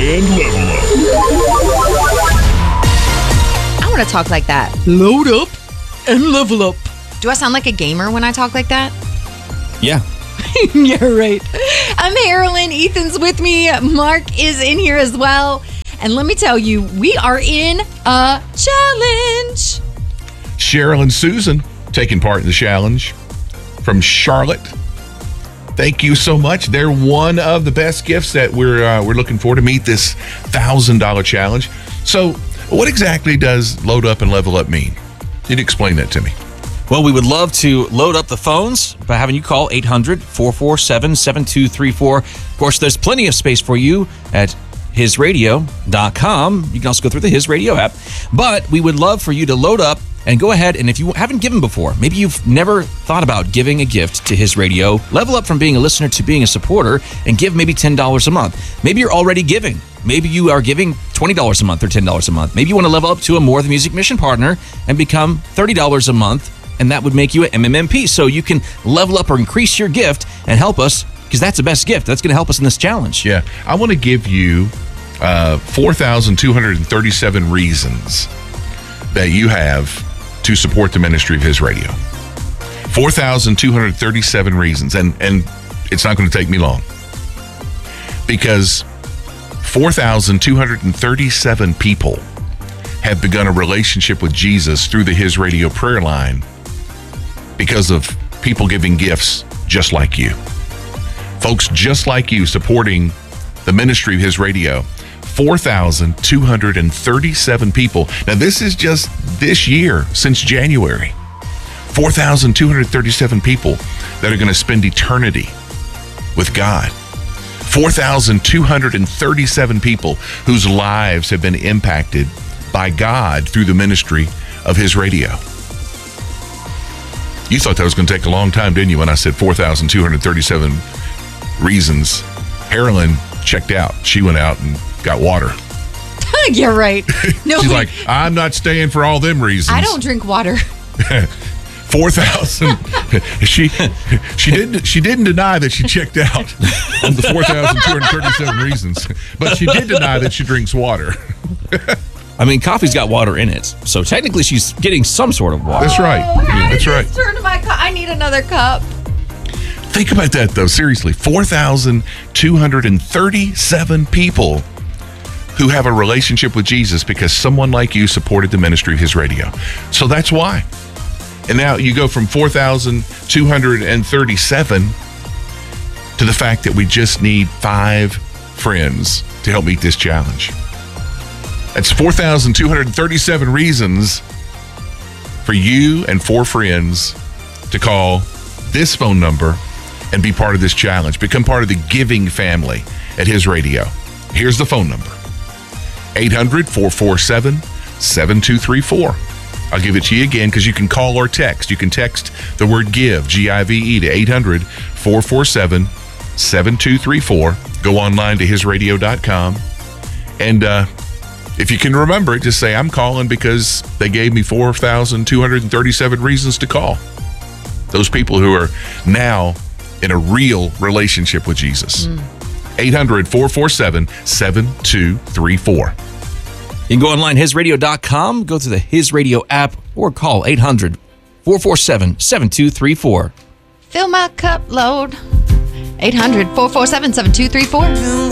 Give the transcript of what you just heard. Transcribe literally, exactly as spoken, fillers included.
and level up. I want to talk like that. Load up and level up. Do I sound like a gamer when I talk like that? Yeah. Yeah, right. I'm Marilyn. Ethan's with me. Mark is in here as well. And let me tell you, we are in a challenge. Cheryl and Susan taking part in the challenge from Charlotte. Thank you so much. They're one of the best gifts that we're uh, we're looking for to meet this one thousand dollars challenge. So what exactly does load up and level up mean? Can you explain that to me? Well, we would love to load up the phones by having you call eight hundred, four four seven, seven two three four. Of course, there's plenty of space for you at his radio dot com. You can also go through the His Radio app. But we would love for you to load up and go ahead, and if you haven't given before, maybe you've never thought about giving a gift to His Radio, level up from being a listener to being a supporter and give maybe ten dollars a month. Maybe you're already giving. Maybe you are giving twenty dollars a month or ten dollars a month. Maybe you want to level up to a More Than Music Mission partner and become thirty dollars a month, and that would make you an M M M P. So you can level up or increase your gift and help us, because that's the best gift. That's going to help us in this challenge. Yeah. I want to give you uh, four thousand two hundred thirty-seven reasons that you have to support the ministry of His Radio. four thousand two hundred thirty-seven reasons. And, and it's not going to take me long, because four thousand two hundred thirty-seven people have begun a relationship with Jesus through the His Radio prayer line because of people giving gifts just like you. Folks just like you supporting the ministry of His Radio. four thousand two hundred thirty-seven people. Now, this is just this year, since January. four thousand two hundred thirty-seven people that are going to spend eternity with God. four thousand two hundred thirty-seven people whose lives have been impacted by God through the ministry of His Radio. You thought that was going to take a long time, didn't you, when I said four thousand two hundred thirty-seven reasons? Carolyn checked out. She went out and got water. You're right. No, She's like, I'm not staying for all them reasons. I don't drink water. four thousand. she she didn't she didn't deny that she checked out on the four thousand two hundred thirty-seven reasons, but she did deny that she drinks water. I mean, coffee's got water in it, so technically she's getting some sort of water. That's right. Oh, how That's did right. this turn to my cup? I need another cup. Think about that, though. Seriously, four thousand two hundred thirty-seven people who have a relationship with Jesus because someone like you supported the ministry of His Radio. So that's why. And now you go from four thousand two hundred thirty-seven to the fact that we just need five friends to help meet this challenge. That's four thousand two hundred thirty-seven reasons for you and four friends to call this phone number and be part of this challenge. Become part of the giving family at His Radio. Here's the phone number. eight hundred, four four seven, seven two three four. I'll give it to you again because you can call or text. You can text the word GIVE, G I V E, to eight hundred, four four seven, seven two three four. Go online to his radio dot com. And uh, if you can remember it, just say, I'm calling because they gave me four thousand two hundred thirty-seven reasons to call. Those people who are now in a real relationship with Jesus. Mm. eight hundred, four four seven, seven two three four. You can go online, his radio dot com, go to the His Radio app, or call eight hundred, four four seven, seven two three four. Fill my cup, load. eight hundred, four four seven, seven two three four.